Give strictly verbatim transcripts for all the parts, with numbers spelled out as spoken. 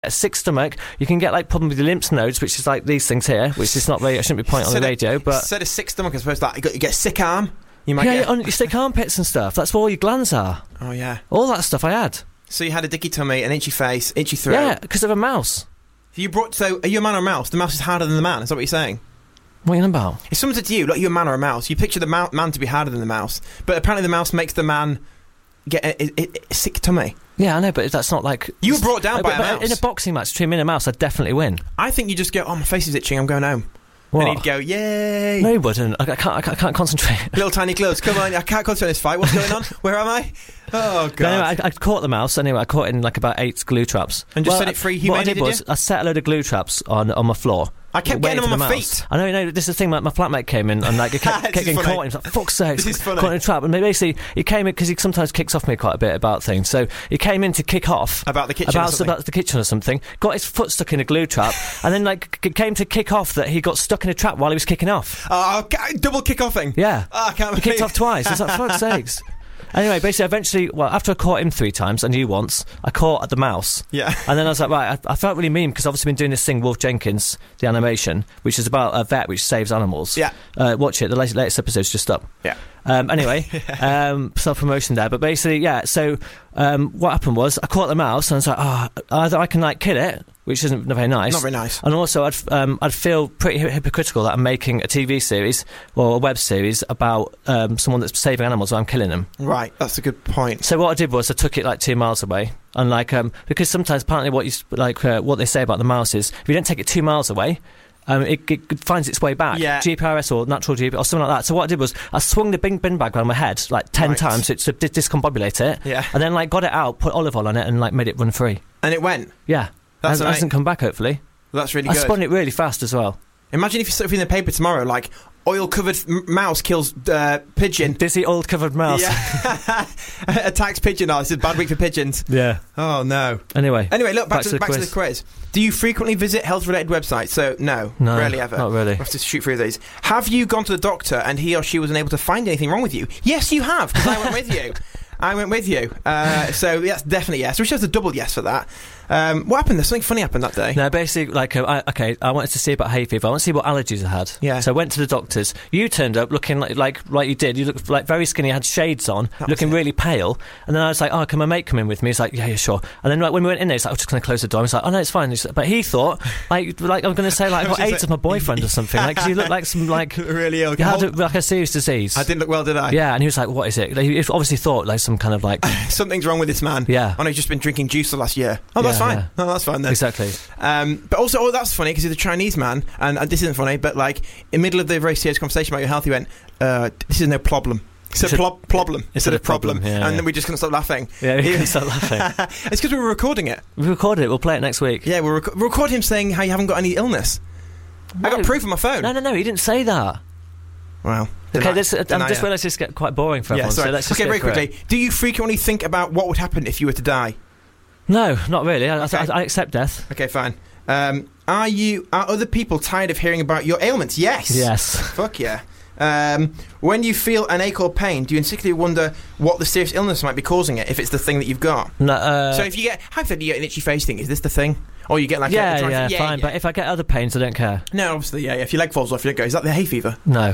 a sick stomach, you can get like problem with your lymph nodes, which is like these things here, which is not very, I shouldn't be pointing on the radio, but instead of sick stomach, I suppose that you, got, you get a sick arm. You might yeah, get on your sick armpits and stuff. That's where all your glands are. Oh yeah, all that stuff I had. So you had a dicky tummy, an itchy face, itchy throat. Yeah, because of a mouse. You brought. So are you a man or a mouse? The mouse is harder than the man. Is that what you're saying? What are you on about? If someone said to you, "Look, you're a man or a mouse," you picture the ma- man to be harder than the mouse, but apparently the mouse makes the man get a, a, a, a sick tummy. Yeah, I know, but that's not like... You were brought down uh, by but, a mouse. In a boxing match between me and a mouse, I'd definitely win. I think you just go, oh, my face is itching, I'm going home. What? And he'd go, yay. No, he wouldn't. I, I, can't, I, can't, I can't concentrate. Little tiny gloves, come on, I can't concentrate on this fight. What's going on? Where am I? Oh, God. But anyway, I, I caught the mouse. Anyway, I caught it in like about eight glue traps. And just well, set it free What I humanely, did did was, you? I set a load of glue traps on, on my floor. I kept getting them on my mouse. feet. I know, you know, this is the thing, like, my flatmate came in and like, he kept, kept getting funny. caught. He's like, fuck's sake. This is funny. Caught in a trap. And basically, he came in, because he sometimes kicks off me quite a bit about things. So he came in to kick off. About the kitchen about, or something. about the kitchen or something. Got his foot stuck in a glue trap. And then, like, c- came to kick off that he got stuck in a trap while he was kicking off. Oh, uh, double kick-offing. Yeah. Oh, I can't He kicked off twice. It's like, fuck's sakes. Anyway, basically, eventually, well, after I caught him three times, and you once, I caught the mouse. Yeah. And then I was like, right, I, I felt really mean, because I've obviously been doing this thing, Wolf Jenkins, the animation, which is about a vet which saves animals. Yeah. Uh, watch it, the latest, latest episode's just up. Yeah. Um, anyway, um, self-promotion there, but basically, yeah, so um, what happened was, I caught the mouse, and I was like, oh, either I can, like, kill it, which isn't very nice. Not very nice. And also, I'd um, I'd feel pretty hypocritical that I'm making a T V series or a web series about um, someone that's saving animals while I'm killing them. Right, that's a good point. So what I did was I took it like two miles away, and like um, because sometimes apparently what you like uh, what they say about the mouse is if you don't take it two miles away. Um, it, it finds its way back, yeah. G P R S or natural G P R S or something like that. So what I did was I swung the bin, bin bag around my head like ten right. times to, to dis- discombobulate it, yeah. and then like got it out, put olive oil on it, and like made it run free. And it went. Yeah, That's it hasn't come back. Hopefully, that's really I good. I spun it really fast as well. Imagine if you stuff in the paper tomorrow, like oil-covered m- mouse kills uh, pigeon. Dizzy oil-covered mouse. Yeah. Attacks pigeon. Oh, this is a bad week for pigeons. Yeah. Oh no. Anyway. Anyway, look back, back to, to the back quiz. to the quiz. Do you frequently visit health-related websites? So no, no, rarely ever. Not really. I have to shoot through these. Have you gone to the doctor and he or she was unable to find anything wrong with you? Yes, you have, because I went with you. I went with you. Uh, so that's definitely yes. Which has a double yes for that. Um, what happened? There's something funny happened that day. No, basically, like, uh, I, okay, I wanted to see about hay fever. I want to see what allergies I had. Yeah. So I went to the doctors. You turned up looking like, like, like you did. You looked like very skinny, had shades on, That looking was it. really pale. And then I was like, oh, can my mate come in with me? He's like, yeah, yeah, sure. And then like, when we went in there, he's like, I'm just going to close the door. I was like, oh, no, it's fine. He's, but he thought, like, like I'm going to say, like, I've got AIDS with my boyfriend or something. Like, 'cause you look like some, like, really ill. you had a, like a serious disease. I didn't look well, did I? Yeah, and he was like, what is it? Like, he obviously thought, like, some kind of, like... Something's wrong with this man. Yeah. Oh, no, he's just been drinking juice the last year. Oh, that's Yeah, fine. yeah. Oh, that's fine then. Exactly. Um, but also, oh, that's funny because he's a Chinese man, and, and this isn't funny, but like in the middle of the very serious conversation about your health, he went, uh, "This is no problem." He said, It's a- "Plo- "Problem." it's instead a of problem, problem, yeah, and yeah. then we just couldn't stop laughing. Yeah, we couldn't stop laughing. It's because we were recording it. We recorded it. We'll play it next week. Yeah, we'll, rec- we'll record him saying how you haven't got any illness. I got No. proof on my phone. No, no, no, he didn't say that. Well, Okay, deny- this, uh, deny I'm just it. realised this get quite boring for Yeah, everyone. sorry. So let's just okay, go very for it. quickly. Do you frequently think about what would happen if you were to die? No, not really. I, Okay. I, I accept death. Okay, fine. Um, are you? Are other people tired of hearing about your ailments? Yes. Yes. Fuck yeah. Um, when you feel an ache or pain, do you instinctively wonder what the serious illness might be causing it, if it's the thing that you've got? No, uh, So if you get, hypothetically, you get an itchy face thing, is this the thing? Or you get like yeah, a, a dry yeah, thing? fine. But if I get other pains, I don't care. No, obviously, yeah, yeah. If your leg falls off, you don't go, is that the hay fever? No.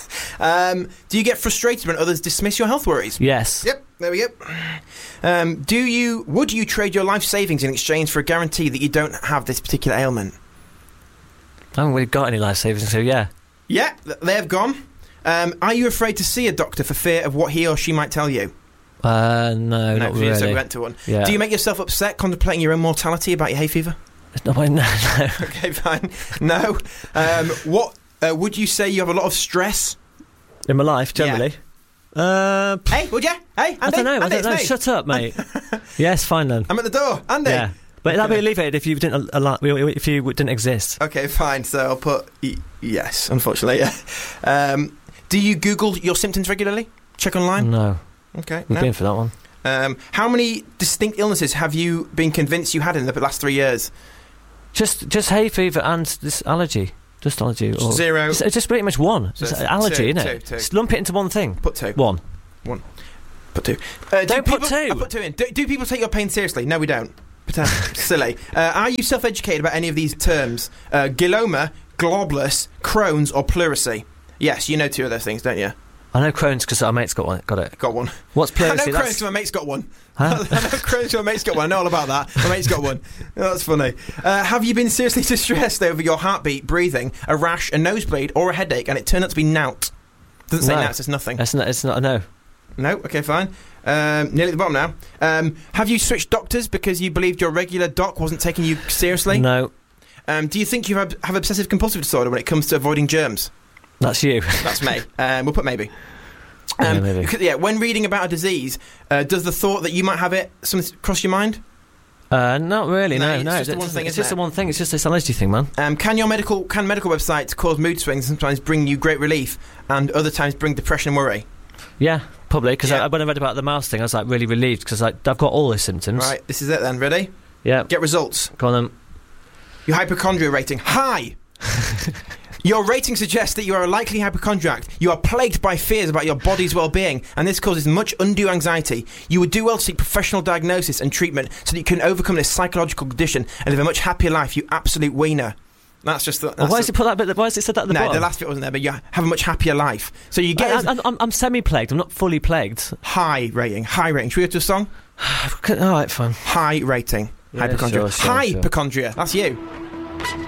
Um, do you get frustrated when others dismiss your health worries? Yes. Yep, there we go. Um, do you, would you trade your life savings in exchange for a guarantee that you don't have this particular ailment? I haven't really got any life savings, so yeah. Yeah, th- they have gone. Um, are you afraid to see a doctor for fear of what he or she might tell you? Uh, no, not for you, so we really. went to one. Yeah. Do you make yourself upset contemplating your own mortality about your hay fever? No, no, no. Okay, fine. No. Um, what uh, would you say you have a lot of stress? In my life, generally. Uh, pff, Hey, would you? Hey, Andy? I don't know. Andy, I don't it's know. me. Shut up, mate. Yes, fine then. I'm at the door. Andy. Yeah. But that'd be Okay. alleviated if you didn't al- if you didn't exist. Okay, fine. So I'll put y- yes. Unfortunately, yeah. Um, do you Google your symptoms regularly? Check online. No. Okay. We've no. been for that one. Um, how many distinct illnesses have you been convinced you had in the last three years? Just just hay fever and this allergy. Just allergy. Or Zero. It's, it's just pretty much one. So It's it's allergy, two, isn't it? two, two. Just lump it into one thing. Put two. One. Put two. Uh, do Don't put people, two. I put two in. Do, do people take your pain seriously? No, we don't. Silly. Uh, are you self-educated about any of these terms? Uh, glioma, globlus, Crohn's, or pleurisy? Yes, you know two of those things, don't you? I know Crohn's because our mate's got one. Got it. Got one. What's pleurisy? I know Crohn's That's- because my mate's got one. Huh? I know Crohn's because my mate's got one. I know all about that. My mate's got one. That's funny. Uh, have you been seriously distressed over your heartbeat, breathing, a rash, a nosebleed, or a headache, and it turned out to be nout? Doesn't say No. nout, it's nothing. It's not. It's not. No. No? Okay, fine. Um, nearly at the bottom now. Um, have you switched doctors because you believed your regular doc wasn't taking you seriously? No. Um, do you think you have, have obsessive compulsive disorder when it comes to avoiding germs? That's you. That's me. Um, we'll put maybe. Yeah, Um, maybe. because- yeah, when reading about a disease, uh, does the thought that you might have it something cross your mind? Uh, not really. No, No. it's No. just the one thing, It's isn't just it? the one thing. It's just this allergy thing, man. Um, can your medical can medical websites cause mood swings and sometimes bring you great relief, and other times bring depression and worry? Yeah, probably. Because Yeah. I, when I read about the mouse thing, I was like really relieved because like, I've got all the symptoms. Right, this is it then. Ready? Yeah. Get results. Go on then. Your hypochondria rating high. Your rating suggests that you are a likely hypochondriac. You are plagued by fears about your body's well-being, and this causes much undue anxiety. You would do well to seek professional diagnosis and treatment so that you can overcome this psychological condition and live a much happier life, you absolute wiener. That's just the... That's Well, why the, has it put that bit? Why has it said that at the no, bottom? the last bit wasn't there, but you have a much happier life. So you get I, I, I'm, I'm semi-plagued. I'm not fully plagued. high rating. High rating. Should we go to a song? All right, fine. High rating. Yeah, Hypochondria. sure, sure, Hypochondria. sure. That's you.